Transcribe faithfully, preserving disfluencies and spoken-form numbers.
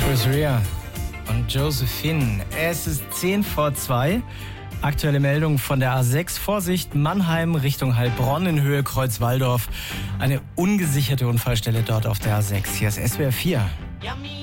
Chris Rea und Josephine. Es ist zehn vor zwei. Aktuelle Meldung von der A sechs. Vorsicht, Mannheim Richtung Heilbronn in Höhe Kreuzwaldorf. Eine ungesicherte Unfallstelle dort auf der A sechs. Hier ist S W R vier.